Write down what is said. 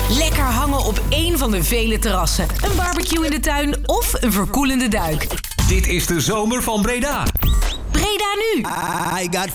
Lekker hangen op één van de vele terrassen. Een barbecue in de tuin of een verkoelende duik. Dit is de zomer van Breda. Breda nu. I got